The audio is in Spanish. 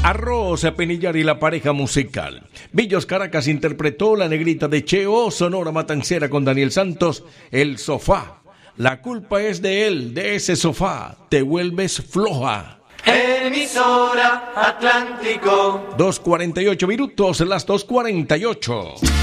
Arroz, Penillar y la pareja musical. Villos Caracas interpretó La Negrita de Cheo, Sonora Matancera con Daniel Santos, El Sofá. La culpa es de él, de ese sofá, te vuelves floja. Emisora Atlántico. 2:48 minutos, las 2:48.